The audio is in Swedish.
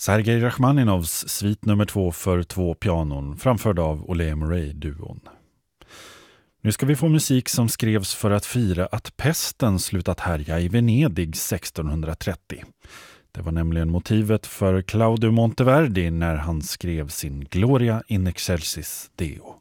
Sergej Rachmaninovs svit nummer 2 för 2 pianon, framförd av Ole Murray-duon. Nu ska vi få musik som skrevs för att fira att pesten slutat härja i Venedig 1630. Det var nämligen motivet för Claudio Monteverdi när han skrev sin Gloria in excelsis Deo.